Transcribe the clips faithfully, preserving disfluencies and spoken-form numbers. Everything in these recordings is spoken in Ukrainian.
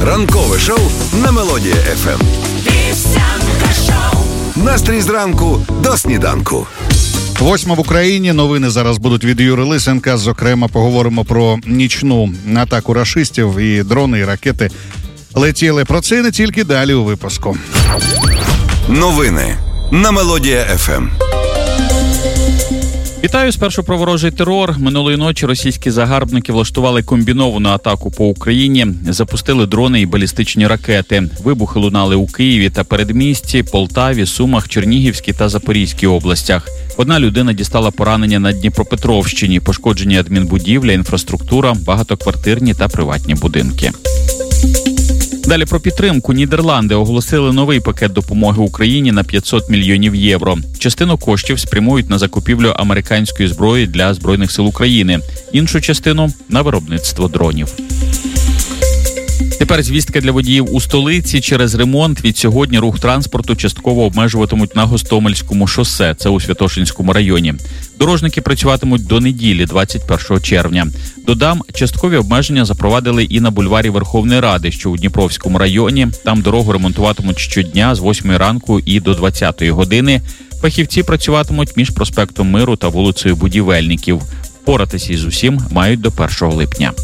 Ранкове шоу на Мелодія еф ем. Вівсянка шоу. Настрій зранку до сніданку. Восьма в Україні. Новини зараз будуть від Юри Лисенка. Зокрема, поговоримо про нічну атаку рашистів. І дрони, і ракети летіли. Про це і не тільки, далі у випуску. Новини на Мелодія еф ем. Вітаю, спершу про ворожий терор. Минулої ночі російські загарбники влаштували комбіновану атаку по Україні. Запустили дрони і балістичні ракети. Вибухи лунали у Києві та передмісті, Полтаві, Сумах, Чернігівській та Запорізькій областях. Одна людина дістала поранення на Дніпропетровщині, пошкоджені адмінбудівля, інфраструктура, багатоквартирні та приватні будинки. Далі про підтримку. Нідерланди оголосили новий пакет допомоги Україні на п'ятсот мільйонів євро. Частину коштів спрямують на закупівлю американської зброї для Збройних сил України. Іншу частину – на виробництво дронів. Тепер звістка для водіїв у столиці. Через ремонт від сьогодні рух транспорту частково обмежуватимуть на Гостомельському шосе, це у Святошинському районі. Дорожники працюватимуть до неділі, двадцять першого червня. Додам, часткові обмеження запровадили і на бульварі Верховної Ради, що у Дніпровському районі. Там дорогу ремонтуватимуть щодня з восьмої ранку і до двадцятої години. Фахівці працюватимуть між проспектом Миру та вулицею Будівельників. Впоратися із усім мають до першого липня.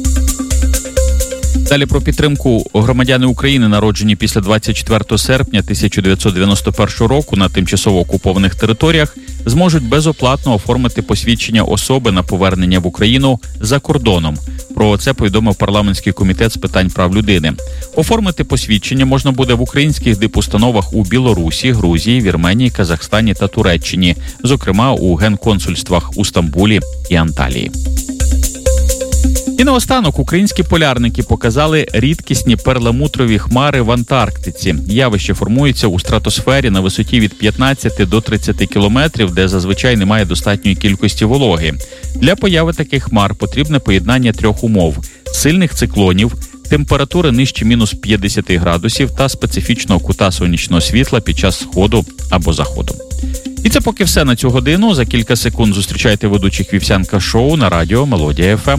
Далі про підтримку. Громадяни України, народжені після двадцять четвертого серпня тисяча дев'ятсот дев'яносто першого року на тимчасово окупованих територіях, зможуть безоплатно оформити посвідчення особи на повернення в Україну за кордоном. Про це повідомив парламентський комітет з питань прав людини. Оформити посвідчення можна буде в українських дипустановах у Білорусі, Грузії, Вірменії, Казахстані та Туреччині, зокрема у генконсульствах у Стамбулі і Анталії. І наостанок українські полярники показали рідкісні перламутрові хмари в Антарктиці. Явище формується у стратосфері на висоті від п'ятнадцяти до тридцяти кілометрів, де зазвичай немає достатньої кількості вологи. Для появи таких хмар потрібне поєднання трьох умов – сильних циклонів, температури нижче мінус п'ятдесят градусів та специфічного кута сонячного світла під час сходу або заходу. І це поки все на цю годину. За кілька секунд зустрічайте ведучих Вівсянка шоу на радіо Мелодія еф ем.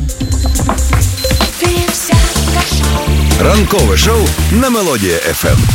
Ранкове шоу на Мелодія еф ем.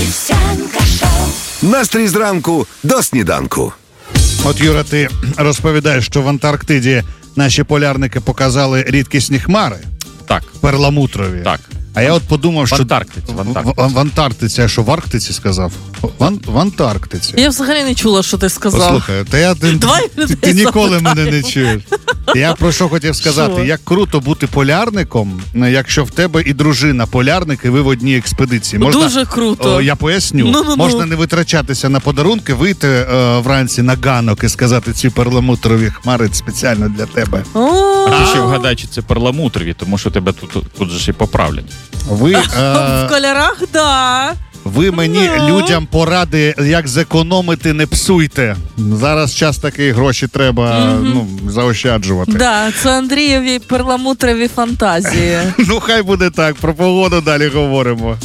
Настрій зранку до сніданку. От, Юра, ти розповідаєш, що в Антарктиді наші полярники показали рідкісні хмари. Так. Перламутрові. Так. А я от подумав, що... В Антарктиці. В Антарктиці. В, в Антарктиці. А що, в Арктиці сказав? В, Ан, в Антарктиці. Я взагалі не чула, що ти сказав. Послухай, та я, ти, ти, ти ніколи мене не чуєш. Я про що хотів сказати. Що? Як круто бути полярником, якщо в тебе і дружина полярник, і ви в одній експедиції. Можна, дуже круто. О, я поясню. Ну-ну-ну. Можна не витрачатися на подарунки, вийти е, вранці на ганок і сказати, ці перламутрові хмари спеціально для тебе. А ти ще вгадай, чи це перламутрові, тому що тебе тут, тут же ще й поправлять. Ви, е, в кольорах, да. Ви мені, no. людям, поради, як зекономити, не псуйте. Зараз час такий, гроші треба mm-hmm. ну, заощаджувати. Да, це Андрієві перламутрові фантазії. Ну, хай буде так. Про погоду далі говоримо.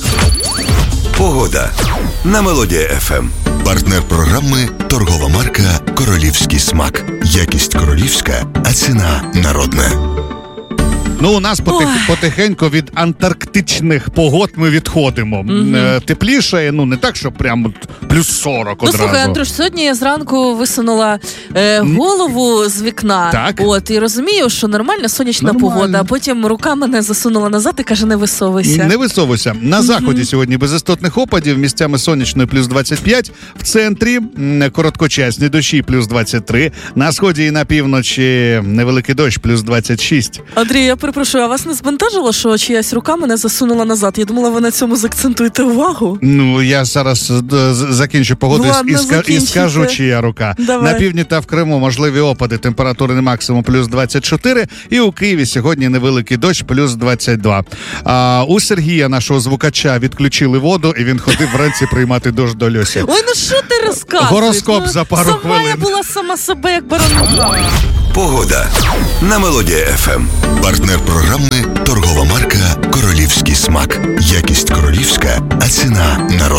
Погода на Мелодія еф ем. Партнер програми – торгова марка «Королівський смак». Якість королівська, а ціна народна. Ну, у нас потих, потихеньку від антарктичних погод ми відходимо. Mm-hmm. Тепліше, ну, не так, що прямо плюс сорок ну, одразу. Ну, слухай, Андрюш, сьогодні я зранку висунула е, голову з вікна. Так. От, і розумію, що нормальна сонячна Нормально. погода, а потім рука мене засунула назад і каже, не висовуйся. Не висовуйся. На заході mm-hmm. сьогодні без істотних опадів, місцями сонячної плюс двадцять п'ять, в центрі короткочасні дощі плюс двадцять три, на сході і на півночі невеликий дощ плюс двадцять шість. Андрій, я перепрошую, а вас не збентежило, що чиясь рука мене засунула назад? Я думала, ви на цьому заакцентуєте увагу. Ну, я зараз закінчу погоду ну, ладно, і, ска- і скажу, чия рука. Давай. На півдні та в Криму можливі опади, температурний максимум плюс двадцять чотири, і у Києві сьогодні невеликий дощ плюс двадцять два. А у Сергія, нашого звукача, відключили воду, і він ходив вранці приймати дощ до Льосі. Ой, ну що ти розказуєш? Гороскоп ну, за пару сама хвилин. Я була сама себе, як баранка. Погода на Мелодія еф ем. Партнер програми – торгова марка «Королівський смак». Якість королівська, а ціна народна.